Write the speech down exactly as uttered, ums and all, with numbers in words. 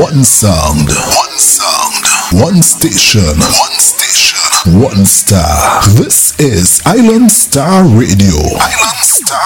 One sound, one sound, one station, one station, one star. This is Island Star Radio. Island Star